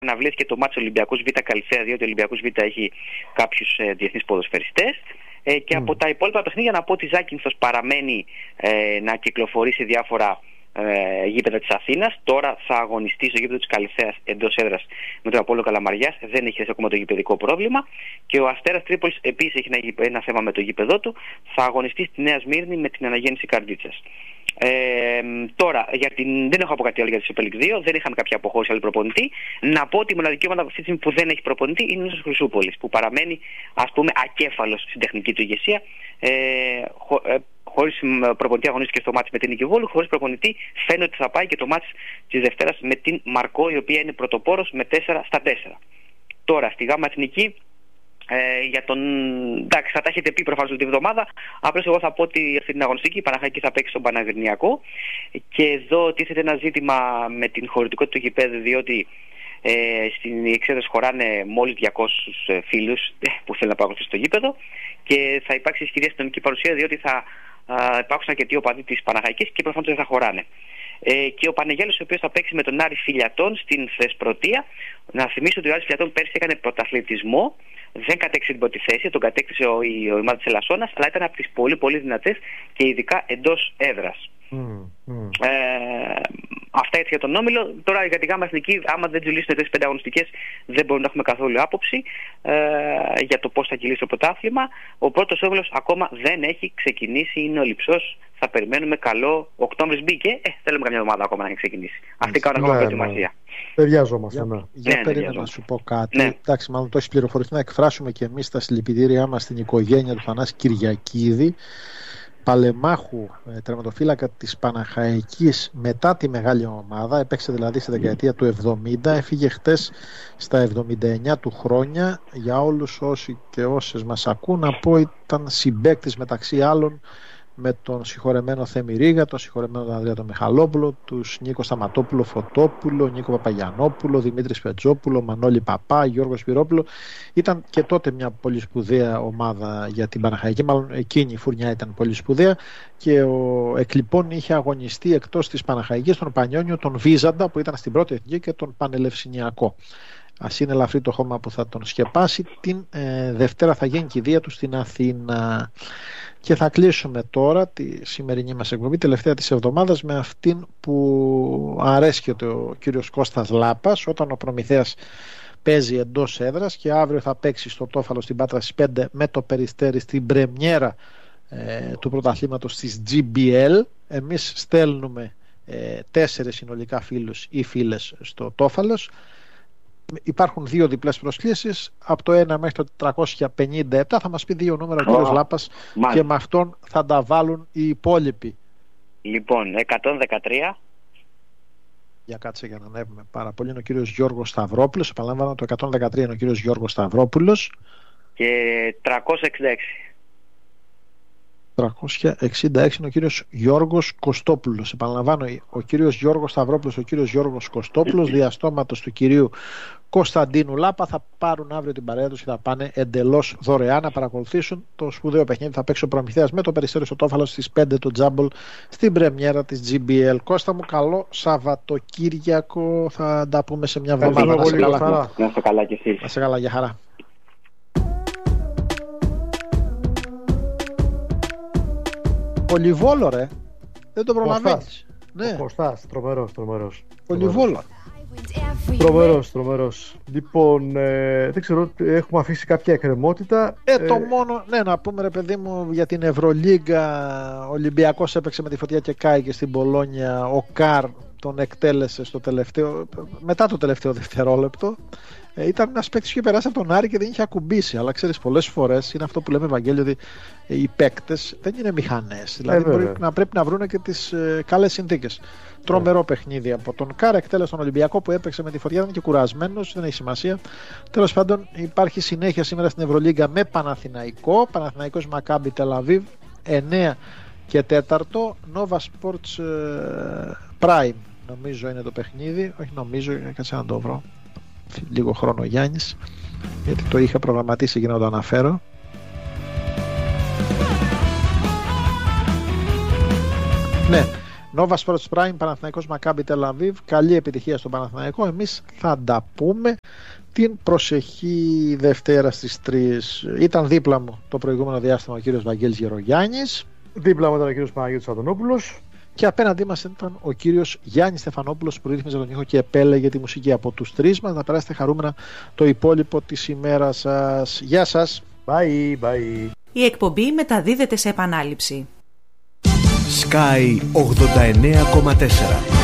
αναβλήθηκε και το μάτς Ολυμπιακός Β Καλυθέα, διότι ο Ολυμπιακός Β έχει κάποιους διεθνείς ποδοσφαιριστές. Και από τα υπόλοιπα παιχνίδια να πω ότι Ζάκυνθος παραμένει να κυκλοφορεί σε διάφορα γήπεδα της Αθήνας. Τώρα θα αγωνιστεί στο γήπεδο της Καλυθέας εντός έδρας με τον Απόλλωνα Καλαμαριάς. Δεν έχει ακόμα το γηπεδικό πρόβλημα. Και ο Αστέρας Τρίπολης επίσης έχει ένα θέμα με το γήπεδό του. Θα αγωνιστεί στη Νέα Σμύρνη με την Αναγέννηση Καρδίτσας. Τώρα, δεν έχω από κάτι άλλο για τη Super League 2, δεν είχαμε κάποια αποχώρηση άλλου προπονητή. Να πω ότι η μοναδική ομάδα αυτή τη στιγμή που δεν έχει προπονητή είναι ο Νήσος Χρυσούπολης, που παραμένει ακέφαλος στην τεχνική του ηγεσία. Χωρίς προπονητή αγωνίστηκε στο μάτς με την Νικηβόλου, χωρίς προπονητή φαίνεται ότι θα πάει και το μάτς της Δευτέρας με την Μαρκό, η οποία είναι πρωτοπόρος με 4-4. Τώρα, στη Γάμα Εθνική. Εντάξει, θα τα έχετε πει προφανώς την εβδομάδα. Απλώς εγώ θα πω ότι αυτή την αγωνιστική η Παναχαϊκή θα παίξει στον Παναγρινιακό. Και εδώ τίθεται ένα ζήτημα με την χωρητικότητα του γηπέδου, διότι στην εξέδραση χωράνε μόλις 200 φίλους που θέλουν να παρακολουθήσουν στο γήπεδο. Και θα υπάρξει ισχυρή αστυνομική παρουσία, διότι θα υπάρξουν αρκετοί οπαδοί της Παναχαϊκής και προφανώς δεν θα χωράνε. Και ο Πανεγέλος, ο οποίος θα παίξει με τον Άρη Φιλιατών στην Θεσπρωτεία. Να θυμίσω ότι ο Άρης Φιλιατών πέρσι έκανε πρωταθλητισμό. Δεν κατέκτησε την πρώτη θέση, τον κατέκτησε η ομάδα της Ελασσόνας, αλλά ήταν από τις πολύ πολύ δυνατές και ειδικά εντός έδρας. Αυτά έτσι για τον Όμιλο. Τώρα για τη Γάμα Εθνική, άμα δεν τζουλήσουν τις 5 αγωνιστικές, δεν μπορούμε να έχουμε καθόλου άποψη για το πώς θα κυλήσει το πρωτάθλημα. Ο πρώτος Όμιλος ακόμα δεν έχει ξεκινήσει, είναι ο Λειψός. Θα περιμένουμε καλό. Οκτώβρης μπήκε, θέλουμε καμιά εβδομάδα ακόμα να έχει ξεκινήσει. Αυτή κάνουν ακόμα προετοιμασία. Ταιριάζομαστε. Για περίμενα να σου πω κάτι. Εντάξει, μάλλον το έχει πληροφορηθεί, να εκφράσουμε και εμείς τα συλληπιτήριά μας στην οικογένεια του Θανάση Κυριακίδη, παλεμάχου τερματοφύλακα της Παναχαϊκής μετά τη μεγάλη ομάδα. Έπαιξε δηλαδή στη δεκαετία του 70, έφυγε χτες στα 79 του χρόνια. Για όλους όσοι και όσες μας ακούν, να πω ήταν συμπαίκτης μεταξύ άλλων με τον συγχωρεμένο Θέμη Ρίγα, τον συγχωρεμένο τον Ανδρέα τον Μιχαλόπουλο, τους Νίκο Σταματόπουλο Φωτόπουλο, Νίκο Παπαγιανόπουλο, Δημήτρη Πετζόπουλο, Μανώλη Παπά, Γιώργο Σπυρόπουλο. Ήταν και τότε μια πολύ σπουδαία ομάδα για την Παναχαϊκή, μάλλον εκείνη η φουρνιά ήταν πολύ σπουδαία, και ο Εκλειπών είχε αγωνιστεί εκτός της Παναχαϊκής τον Πανιόνιο, τον Βίζαντα που ήταν στην πρώτη εθνική και τον Πανελευσηνιακό. Ας είναι ελαφρύ το χώμα που θα τον σκεπάσει. Την Δευτέρα θα γίνει κηδεία του στην Αθήνα. Και θα κλείσουμε τώρα τη σημερινή μας εκπομπή, τελευταία της εβδομάδας, με αυτήν που αρέσκεται ο κύριος Κώστας Λάπας, όταν ο Προμηθέας παίζει εντός έδρας, και αύριο θα παίξει στο Τόφαλο στην Πάτρα στις 5 με το Περιστέρι στην πρεμιέρα του πρωταθλήματος της GBL. Εμείς στέλνουμε 4 συνολικά φίλους ή φίλες στο Τόφαλος. Υπάρχουν 2 διπλές προσκλήσεις, από το 1 μέχρι το 457. Θα μας πει 2 νούμερα ο κύριος Λάπας, και με αυτόν θα τα βάλουν οι υπόλοιποι. Λοιπόν, 113. Για κάτσε για να ανέβουμε πάρα πολύ. Είναι ο κύριος Γιώργος Σταυρόπουλος. Επαναλαμβάνω, το 113 είναι ο κύριος Γιώργος Σταυρόπουλος. Και 366. 366 είναι ο κύριος Γιώργος Κωστόπουλος. Επαναλαμβάνω, ο κύριος Γιώργος Σταυρόπουλος, ο κύριος Γιώργος Κωστόπουλος, διαστόματος του κυρίου Κωνσταντίνου Λάπα, θα πάρουν αύριο την παρέα τους και θα πάνε εντελώς δωρεάν να παρακολουθήσουν το σπουδαίο παιχνίδι. Θα παίξει ο Προμηθέας με το Περιστέρι στο Τόφαλο στις 5 το Τζάμπολ στην πρεμιέρα της GBL. Κώστα μου, καλό Σαββατοκύριακο. Θα τα πούμε σε μια εβδομάδα. Να είστε καλά κι εσείς. Να είστε καλά, για χαρά. Πολυβόλο, ρε. Δεν το προλαβαίνεις. Ναι. Ο Κωστάς, τρομερός. Πολυβόλο. Τρομερός. Λοιπόν, δεν ξέρω, έχουμε αφήσει κάποια εκκρεμότητα. Το μόνο, ναι, να πούμε, ρε παιδί μου, για την Ευρωλίγκα. Ο Ολυμπιακός έπαιξε με τη Φωτιά και κάηκε στην Πολόνια. Ο Καρ τον εκτέλεσε μετά το τελευταίο δευτερόλεπτο. Ήταν ένας παίκτης που είχε περάσει από τον Άρη και δεν είχε ακουμπήσει. Αλλά ξέρεις, πολλές φορές είναι αυτό που λέμε, Ευαγγέλη, ότι οι παίκτες δεν είναι μηχανές. Δηλαδή πρέπει να βρουν και τις καλές συνθήκες. Τρομερό παιχνίδι από τον Κάρα, εκτέλεσε τον Ολυμπιακό που έπαιξε με τη Φωτιά, ήταν και κουρασμένος, δεν έχει σημασία. Τέλος πάντων, υπάρχει συνέχεια σήμερα στην Ευρωλίγκα με Παναθηναϊκό. Παναθηναϊκός Μακάμπι Τελαβίβ 9 και 4. Nova Sports Prime, νομίζω είναι το παιχνίδι. Όχι, νομίζω, κάτσε να το βρω. Λίγο χρόνο Γιάννης, γιατί το είχα προγραμματίσει για να το αναφέρω. Ναι, Nova Sports Prime, Παναθηναϊκός Μακάμπι Τελ Αβίβ. Καλή επιτυχία στον Παναθηναϊκό. Εμείς θα τα πούμε την προσεχή Δευτέρα στις 3. Ήταν δίπλα μου το προηγούμενο διάστημα ο κύριος Βαγγέλης Γερογιάννης. Δίπλα μου ήταν ο κύριος Παναγιώτης Αντωνόπουλος. Και απέναντί μας ήταν ο κύριος Γιάννης Στεφανόπουλος που ρύθμιζε τον ήχο και επέλεγε τη μουσική. Από τους τρεις μας να περάσετε χαρούμενα το υπόλοιπο της ημέρας σας. Γεια σας. Bye, bye. Η εκπομπή μεταδίδεται σε επανάληψη. Sky 89,4